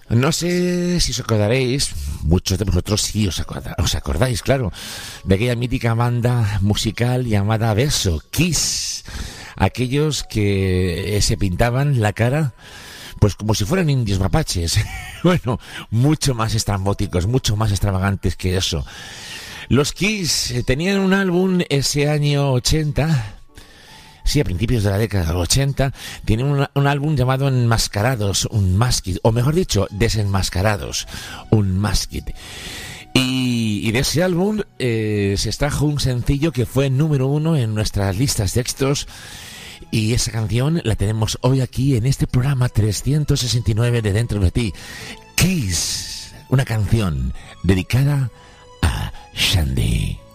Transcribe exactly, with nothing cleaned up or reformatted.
No sé si os acordaréis, muchos de vosotros sí os, acorda, os acordáis, claro, de aquella mítica banda musical llamada Verso, Kiss. Aquellos que se pintaban la cara pues como si fueran indios mapaches. Bueno, mucho más estrambóticos, mucho más extravagantes que eso. Los Kiss tenían un álbum ese año ochenta... Sí, a principios de la década del ochenta, tienen un, un álbum llamado Enmascarados, Unmasked, o mejor dicho, Desenmascarados, Unmasked. Y, y de ese álbum eh, se extrajo un sencillo que fue número uno en nuestras listas de éxitos, y esa canción la tenemos hoy aquí en este programa trescientos sesenta y nueve de Dentro de Ti. Kiss, una canción dedicada a Shandy.